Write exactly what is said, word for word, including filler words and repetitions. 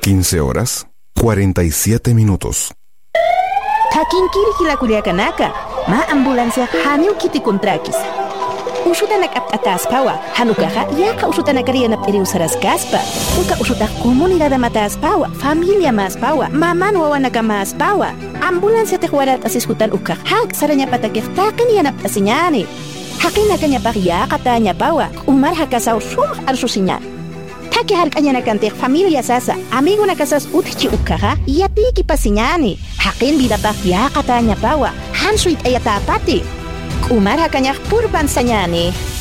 quince horas, cuarenta y siete minutos. Takinkiri kilakuriakanaka, ma ambulancia hanil kiti kontrakis. Usutanak ataspawa, hanukaja yaka usutanak rianap eri usaras gaspa. Uka usutak komunidad mataspawa, familia maspawa, maman wawanaka maspawa. Ambulancia tehuarat asiskutan ukak hak saranya patakik takin yanap asinyani. Hakin nakanya pakya katanya pawa, umar hakasaw sum arsusinya. Taki harkanya nakantik familia sasa, amigo nakasas utchi ukaha, yatiki pasinyani. Hakin bidapak ya katanya pawa, hansuit ayatapati. Umar hakanya purban sanyani.